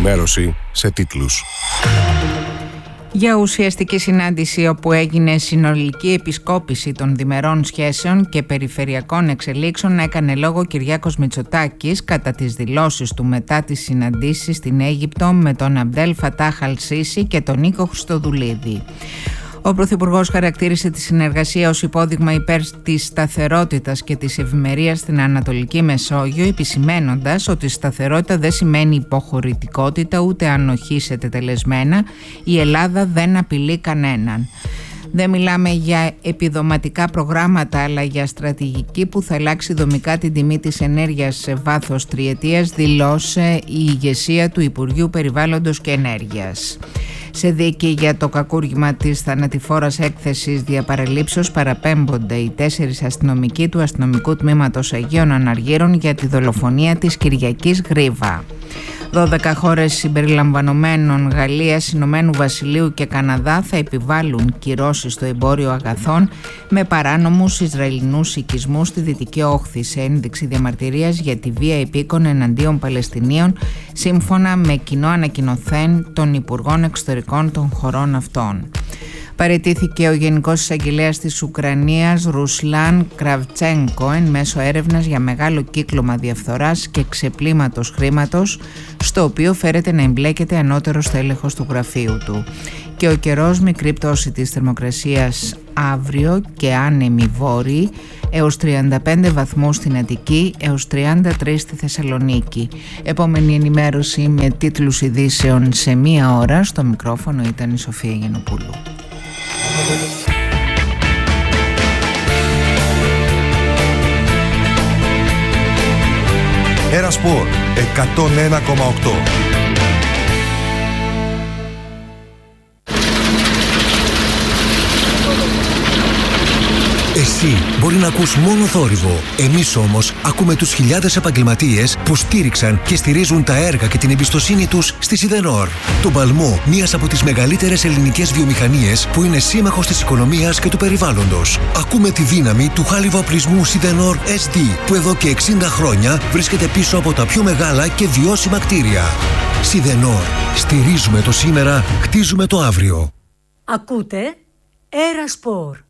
ενημέρωση σε τίτλους. Για ουσιαστική συνάντηση όπου έγινε συνολική επισκόπηση των διμερών σχέσεων και περιφερειακών εξελίξεων έκανε λόγο Κυριάκος Μητσοτάκης κατά τις δηλώσεις του μετά τις συναντήσεις στην Αίγυπτο με τον Αμπτέλ Φατάχ Αλ-Σίσι και τον Νίκο Χριστοδουλίδη. Ο Πρωθυπουργός χαρακτήρισε τη συνεργασία ως υπόδειγμα υπέρ της σταθερότητας και της ευημερίας στην Ανατολική Μεσόγειο, επισημένοντας ότι η σταθερότητα δεν σημαίνει υποχωρητικότητα ούτε ανοχή σε τετελεσμένα. Η Ελλάδα δεν απειλεί κανέναν. Δεν μιλάμε για επιδοματικά προγράμματα, αλλά για στρατηγική που θα αλλάξει δομικά την τιμή της ενέργειας σε βάθος τριετίας, δηλώσε η ηγεσία του Υπουργείου Περιβάλλοντος και Ενέργειας. Σε δίκη για το κακούργημα της θανατηφόρας έκθεσης διαπαραλήψεως παραπέμπονται οι 4 αστυνομικοί του αστυνομικού τμήματος Αγίων Αναργύρων για τη δολοφονία της Κυριακής Γρίβα. 12 χώρες συμπεριλαμβανομένων Γαλλίας, Ηνωμένου Βασιλείου και Καναδά θα επιβάλλουν κυρώσεις στο εμπόριο αγαθών με παράνομους Ισραηλινούς οικισμούς στη Δυτική Όχθη σε ένδειξη διαμαρτυρίας για τη βία επίκων εναντίον Παλαιστινίων, σύμφωνα με κοινό ανακοινωθέν των Υπουργών Εξωτερικών των χωρών αυτών. Παραιτήθηκε ο Γενικός Εισαγγελέας της Ουκρανίας Ρουσλάν Κραβτσένκο εν μέσω έρευνας για μεγάλο κύκλωμα διαφθοράς και ξεπλήματος χρήματος, στο οποίο φέρεται να εμπλέκεται ανώτερος στέλεχος του γραφείου του. Και ο καιρός, μικρή πτώση της θερμοκρασίας αύριο και άνεμοι βόρειοι, έως 35 βαθμούς στην Αττική, έως 33 στη Θεσσαλονίκη. Επόμενη ενημέρωση με τίτλους ειδήσεων σε 1 ώρα. Στο μικρόφωνο ήταν η Σοφία Γενοπούλου. Ερασπορ 101,8. Εσύ μπορεί να ακούς μόνο θόρυβο. Εμείς όμως ακούμε τους χιλιάδες επαγγελματίες που στήριξαν και στηρίζουν τα έργα και την εμπιστοσύνη τους στη Σιδενόρ. Τον παλμό μιας από τις μεγαλύτερες ελληνικές βιομηχανίες που είναι σύμμαχος της οικονομίας και του περιβάλλοντος. Ακούμε τη δύναμη του χάλιβου απλισμού Σιδενόρ SD που εδώ και 60 χρόνια βρίσκεται πίσω από τα πιο μεγάλα και βιώσιμα κτίρια. Σιδενόρ. Στηρίζουμε το σήμερα, χτίζουμε το αύριο. Ακούτε Ερασπορ.